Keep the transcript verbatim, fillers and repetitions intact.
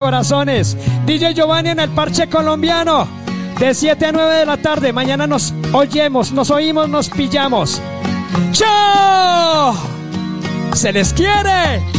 corazones. D J Giovanni en el Parche Colombiano. De siete a nueve de la tarde. Mañana nos oyemos, nos oímos, nos pillamos. ¡Chao! ¡Se les quiere!